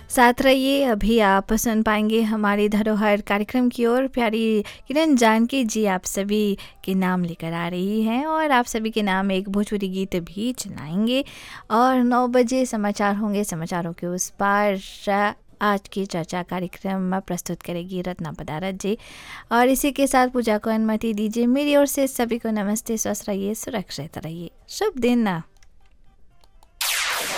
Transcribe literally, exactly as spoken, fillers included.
साथ रहिए। अभी आप सुन पाएंगे हमारी धरोहर कार्यक्रम की ओर। प्यारी किरण जानकी जी आप सभी के नाम लेकर आ रही हैं और आप सभी के नाम एक भोजपुरी गीत भी चलाएंगे। और नौ बजे समाचार होंगे, समाचारों के उस पार आज की चर्चा कार्यक्रम प्रस्तुत करेगी रत्ना पदारत जी। और इसी के साथ पूजा को अनुमति दीजिए। मेरी ओर से सभी को नमस्ते। स्वस्थ रहिए, सुरक्षित रहिए, शुभ दिन।